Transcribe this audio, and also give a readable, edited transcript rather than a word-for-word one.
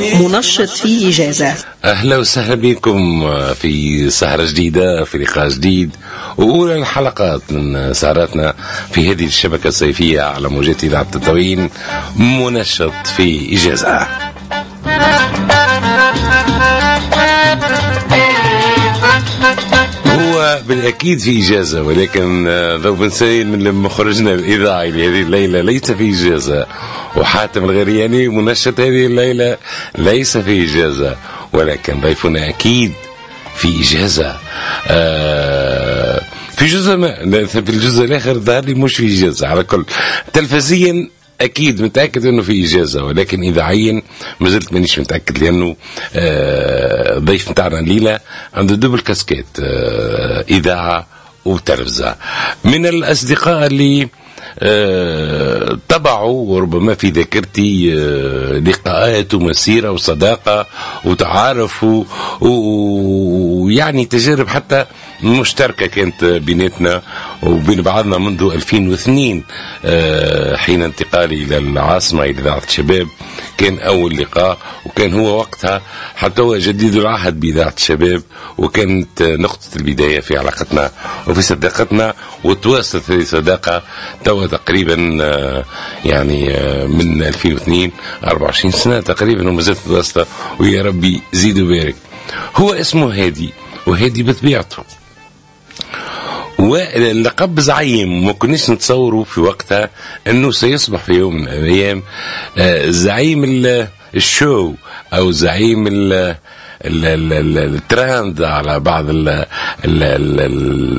منشط في إجازة. أهلا وسهلا بكم في سهرة جديدة، في لقاء جديد وأولى الحلقات من سهراتنا في هذه الشبكة الصيفية على موجات إذاعة تطاوين. منشط في إجازة. هو بالأكيد في إجازة، ولكن ذو بنسين من مخرجنا الإذاعي لهذه الليلة ليس في إجازة، وحاتم الغرياني منشط هذه الليلة ليس في إجازة، ولكن ضيفنا أكيد في إجازة. في جزء ما في الجزء الآخر ظهر لي مش في إجازة. على كل تلفزيا أكيد متأكد أنه في إجازة، ولكن إذاعيا ما زلت مانيش متأكد، لأنه ضيف متاعنا الليلة عنده دبل كاسكيت، إذاعة وتلفزة. من الأصدقاء اللي تبعوا وربما في ذاكرتي لقاءات ومسيرة وصداقة وتعارف ويعني تجارب حتى مشتركة كانت بيناتنا وبين بعضنا منذ 2002 حين انتقالي إلى العاصمة إلى إذاعة الشباب. كان أول لقاء، وكان هو وقتها حتى هو جديد العهد بإذاعة الشباب، وكانت نقطة البداية في علاقتنا وفي صداقتنا، وتواصلت هذه الصداقة توا تقريبا يعني من 2002 24 سنة تقريبا وما زالت تواصلة، ويا ربي زيد وبارك. هو اسمه هادي، وهادي بطبيعته واللقب زعيم. ما كناش نتصوروا في وقتها أنه سيصبح في يوم من الأيام زعيم الشو أو زعيم الترند على بعض